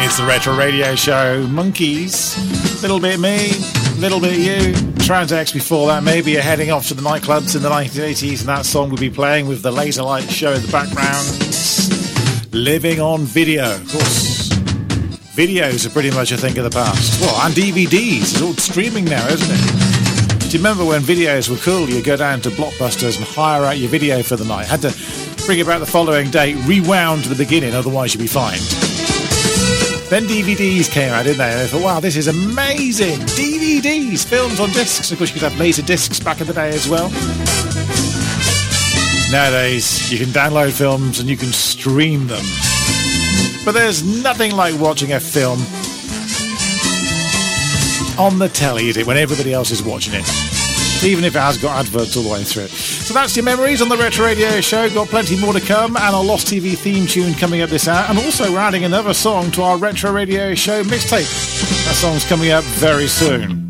It's the Retro Radio Show. Monkeys, little bit me, little bit you. Transex before that. Maybe you're heading off to the nightclubs in the 1980s and that song would be playing with the laser light show in the background. Living on video, of course. Videos are pretty much a thing of the past. Well, and DVDs. It's all streaming now, isn't it? Do you remember when videos were cool? You'd go down to Blockbusters and hire out your video for the night. Had to bring it back the following day, rewound to the beginning, otherwise you'd be fined. Then DVDs came out, didn't they? And I thought, wow, this is amazing. DVDs, films on discs. Of course, you could have laser discs back in the day as well. Nowadays, you can download films and you can stream them. But there's nothing like watching a film on the telly, is it, when everybody else is watching it? Even if it has got adverts all the way through it. So that's your memories on the Retro Radio Show. Got plenty more to come, and a Lost TV theme tune coming up this hour. And also we're adding another song to our Retro Radio Show mixtape. That song's coming up very soon.